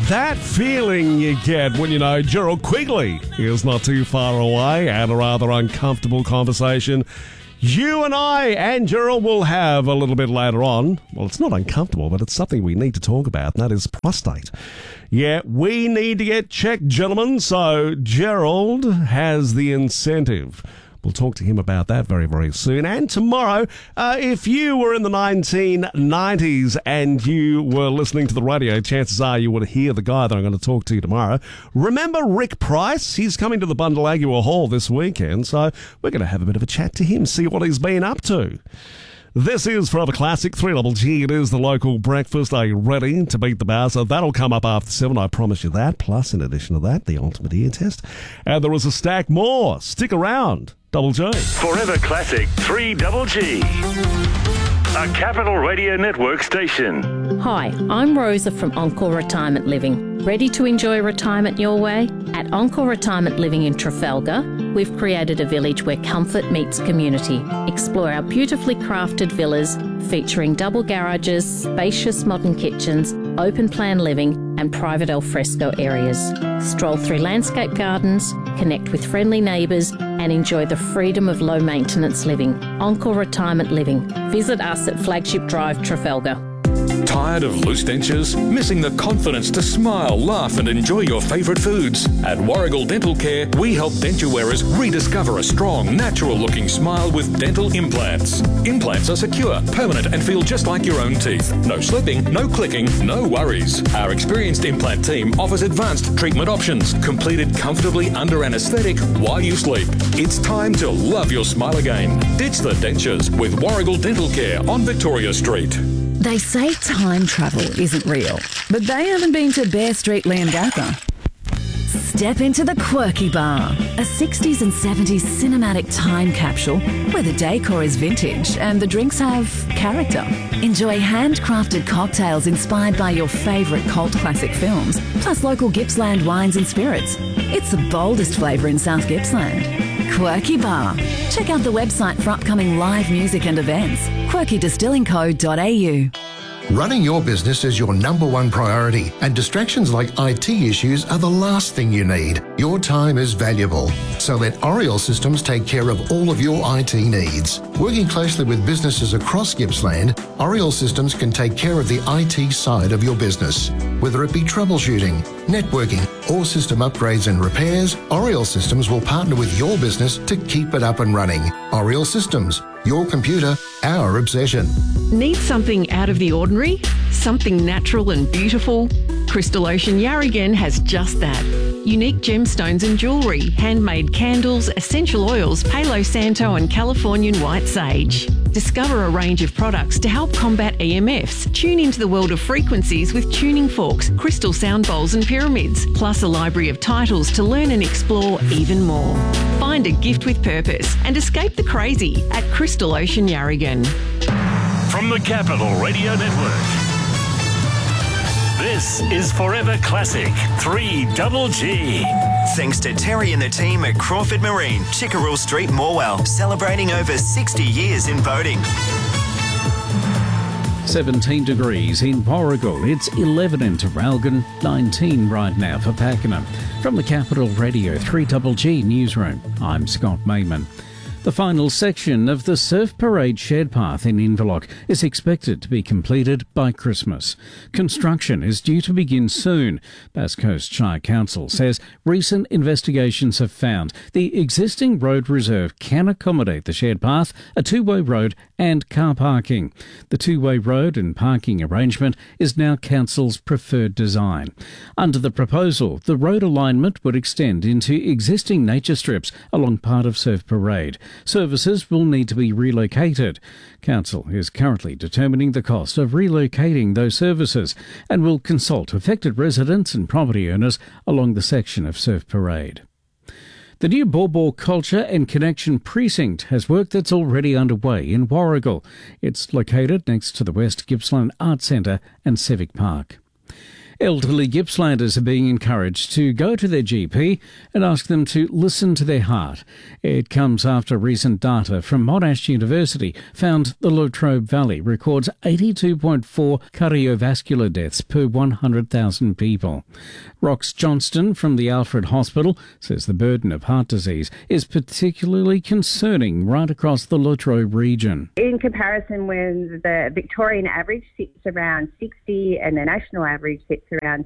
That feeling you get when you know Gerald Quigley is not too far away and a rather uncomfortable conversation you and I and Gerald will have a little bit later on. Well, it's not uncomfortable, but it's something we need to talk about, and that is prostate. Yeah, we need to get checked, gentlemen, so Gerald has the incentive. We'll talk to him about that very, very soon. And tomorrow, if you were in the 1990s and you were listening to the radio, chances are you would hear the guy that I'm going to talk to tomorrow. Remember Rick Price? He's coming to the Bundalagua Hall this weekend, so we're going to have a bit of a chat to him, see what he's been up to. This is Forever Classic, 3GG. It is the local breakfast. Are you ready to beat the bar? So that'll come up after 7, I promise you that. Plus, in addition to that, the ultimate ear test. And there is a stack more. Stick around. Double J. Forever Classic 3GG. A Capital Radio Network station. Hi, I'm Rosa from Encore Retirement Living. Ready to enjoy retirement your way? At Encore Retirement Living in Trafalgar, we've created a village where comfort meets community. Explore our beautifully crafted villas featuring double garages, spacious modern kitchens, open plan living and private alfresco areas. Stroll through landscape gardens, connect with friendly neighbours and enjoy the freedom of low maintenance living. Encore Retirement Living. Visit us at Flagship Drive, Trafalgar. Tired of loose dentures? Missing the confidence to smile, laugh and enjoy your favourite foods? At Warrigal Dental Care, we help denture wearers rediscover a strong, natural-looking smile with dental implants. Implants are secure, permanent and feel just like your own teeth. No slipping, no clicking, no worries. Our experienced implant team offers advanced treatment options, completed comfortably under anaesthetic while you sleep. It's time to love your smile again. Ditch the dentures with Warrigal Dental Care on Victoria Street. They say time travel isn't real, but they haven't been to Bear Street, Leongatha. Step into the Quirky Bar, a 60s and 70s cinematic time capsule where the decor is vintage and the drinks have character. Enjoy handcrafted cocktails inspired by your favourite cult classic films, plus local Gippsland wines and spirits. It's the boldest flavour in South Gippsland. Quirky Bar. Check out the website for upcoming live music and events. quirkydistillingco.au. Running your business is your number one priority, and distractions like IT issues are the last thing you need. Your time is valuable, so let Oriel Systems take care of all of your IT needs. Working closely with businesses across Gippsland, Oriel Systems can take care of the IT side of your business. Whether it be troubleshooting, networking, or system upgrades and repairs, Oriel Systems will partner with your business to keep it up and running. Oriel Systems, your computer, our obsession. Need something out of the ordinary? Something natural and beautiful? Crystal Ocean Yarragon has just that. Unique gemstones and jewellery, handmade candles, essential oils, Palo Santo and Californian white sage. Discover a range of products to help combat EMFs. Tune into the world of frequencies with tuning forks, crystal sound bowls and pyramids, plus a library of titles to learn and explore even more. Find a gift with purpose and escape the crazy at Crystal Ocean Yarragon. From the Capital Radio Network, this is Forever Classic 3GG. Thanks to Terry and the team at Crawford Marine, Chickerell Street, Morwell, celebrating over 60 years in boating. 17 degrees in Warrigal. It's 11 in Traralgon, 19 right now for Pakenham. From the Capital Radio 3GG Newsroom, I'm Scott Mayman. The final section of the Surf Parade Shed Path in Inverloch is expected to be completed by Christmas. Construction is due to begin soon. Bass Coast Shire Council says recent investigations have found the existing road reserve can accommodate the shed path, a two-way road and car parking. The two-way road and parking arrangement is now Council's preferred design. Under the proposal, the road alignment would extend into existing nature strips along part of Surf Parade. Services will need to be relocated. Council is currently determining the cost of relocating those services and will consult affected residents and property owners along the section of Surf Parade. The new Baw Baw Culture and Connection Precinct has work that's already underway in Warrigal. It's located next to the West Gippsland Arts Centre and Civic Park. Elderly Gippslanders are being encouraged to go to their GP and ask them to listen to their heart. It comes after recent data from Monash University found the Latrobe Valley records 82.4 cardiovascular deaths per 100,000 people. Rox Johnston from the Alfred Hospital says the burden of heart disease is particularly concerning right across the Latrobe region. In comparison, when the Victorian average sits around 60 and the national average sits around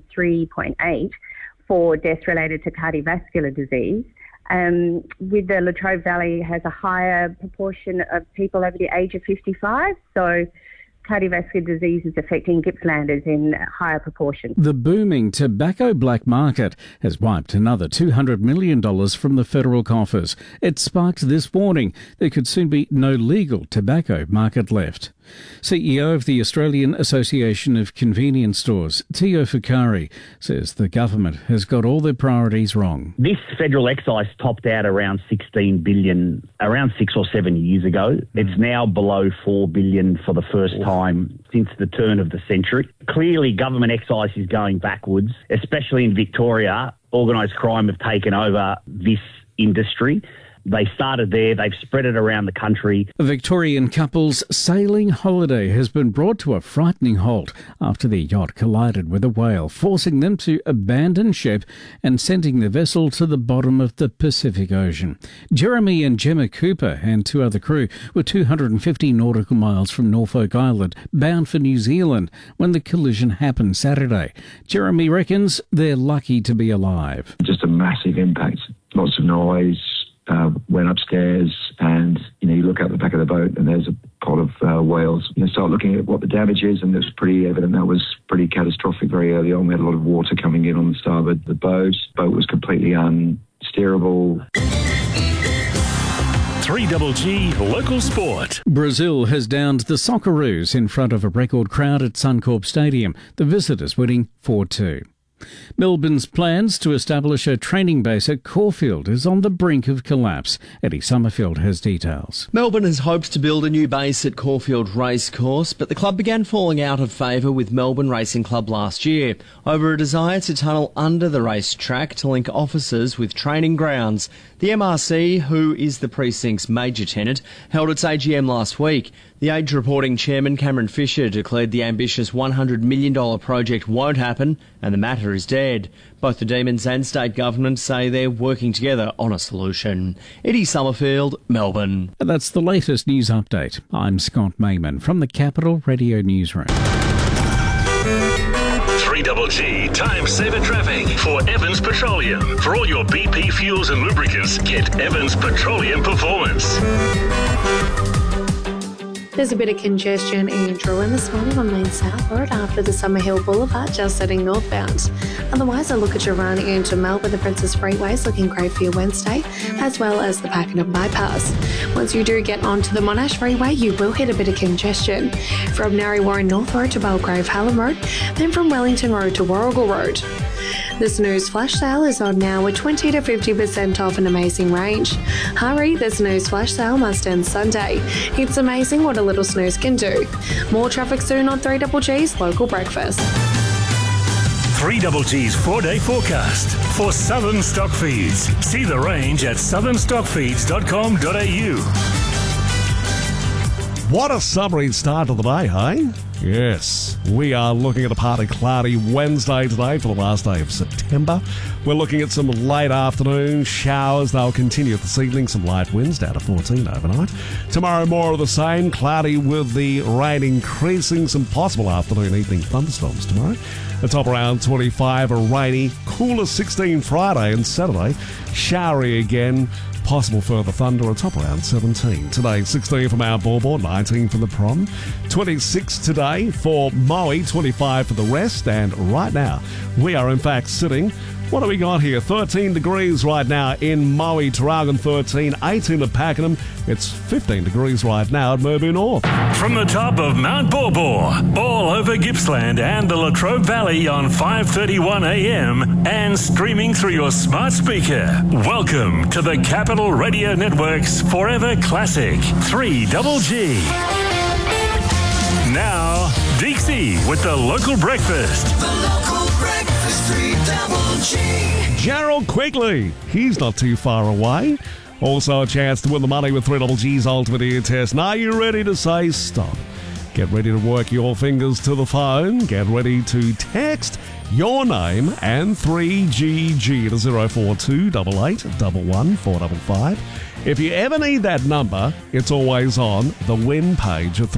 63.8 for deaths related to cardiovascular disease, with the Latrobe Valley has a higher proportion of people over the age of 55, so cardiovascular disease is affecting Gippslanders in a higher proportion. The booming tobacco black market has wiped another $200 million from the federal coffers. It sparked this warning there could soon be no legal tobacco market left. CEO of the Australian Association of Convenience Stores, Tio Fukari, says the government has got all their priorities wrong. This federal excise topped out around $16 billion around 6 or 7 years ago. It's now below $4 billion for the first time since the turn of the century. Clearly, government excise is going backwards, especially in Victoria. Organised crime have taken over this industry. They started there, they've spread it around the country. A Victorian couple's sailing holiday has been brought to a frightening halt after their yacht collided with a whale, forcing them to abandon ship and sending the vessel to the bottom of the Pacific Ocean. Jeremy and Gemma Cooper and 2 other crew were 250 nautical miles from Norfolk Island, bound for New Zealand, when the collision happened Saturday. Jeremy reckons they're lucky to be alive. Just a massive impact, lots of noise. Went upstairs and, you look out the back of the boat and there's a pot of whales. Start looking at what the damage is, and it was pretty evident that was pretty catastrophic very early on. We had a lot of water coming in on the starboard. The boat was completely unsteerable. 3GG Local Sport. Brazil has downed the Socceroos in front of a record crowd at Suncorp Stadium, the visitors winning 4-2. Melbourne's plans to establish a training base at Caulfield is on the brink of collapse. Eddie Summerfield has details. Melbourne has hoped to build a new base at Caulfield Racecourse, but the club began falling out of favour with Melbourne Racing Club last year over a desire to tunnel under the racetrack to link offices with training grounds. The MRC, who is the precinct's major tenant, held its AGM last week. The Age reporting chairman Cameron Fisher declared the ambitious $100 million project won't happen and the matter is dead. Both the Demons and state government say they're working together on a solution. Eddie Summerfield, Melbourne. And that's the latest news update. I'm Scott Mayman from the Capital Radio Newsroom. 3GG Time Saver Traffic for Evans Petroleum. For all your BP fuels and lubricants, get Evans Petroleum Performance. There's a bit of congestion in Drouin this morning on Main South Road after the Summerhill Boulevard, just heading northbound. Otherwise, a look at your run into Melbourne. The Princess Freeway is looking great for your Wednesday, as well as the Pakenham Bypass. Once you do get onto the Monash Freeway, you will hit a bit of congestion from Narre Warren North Road to Belgrave Hallam Road, then from Wellington Road to Warrigal Road. The Snooze Flash Sale is on now with 20 to 50% off an amazing range. Hurry, the Snooze Flash Sale must end Sunday. It's amazing what a little snooze can do. More traffic soon on 3GG's Local Breakfast. 3GG's 4-day forecast for Southern Stock Feeds. See the range at southernstockfeeds.com.au. What a summary start to the day, hey? Yes, we are looking at a partly cloudy Wednesday today for the last day of September. We're looking at some late afternoon showers. They'll continue this evening. Some light winds down to 14 overnight. Tomorrow, more of the same. Cloudy with the rain increasing. Some possible afternoon, evening thunderstorms tomorrow. The top around 25, a rainy, cooler 16 Friday and Saturday. Showery again. Possible further thunder, a top around 17. Today, 16 for Mount Baw, 19 for the Prom. 26 today for Maui, 25 for the rest. And right now, we are in fact sitting, what do we got here? 13 degrees right now in Maui, Traralgon 13, 18 at Pakenham. It's 15 degrees right now at Murbu North. From the top of Mount Baw, all over Gippsland and the Latrobe Valley on 5:31 a.m. and streaming through your smart speaker. Welcome to the Capital Radio Network's Forever Classic 3GG. Now, Dixie with the Local Breakfast. The Local Double G. Gerald Quigley, he's not too far away. Also a chance to win the money with 3GG's Ultimate Ear Test. Now you ready to say stop? Get ready to work your fingers to the phone. Get ready to text your name and 3GG to 042 88 11 455. If you ever need that number, it's always on the win page at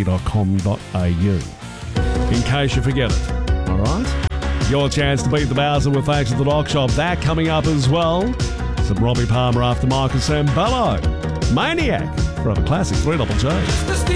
3GG.com.au. In case you forget it, all right? Your chance to beat the Bowser with Thanks to the Dock Shop. That coming up as well. Some Robbie Palmer after Michael Sambello. Maniac from a classic 3GG.